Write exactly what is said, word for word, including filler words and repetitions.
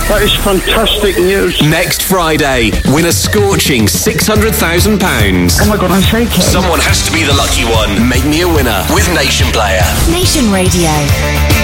That is fantastic news. Next Friday, win a scorching six hundred thousand pounds. Oh my God, I'm shaking. Someone has to be the lucky one. Make me a winner with Nation Player. Nation Radio.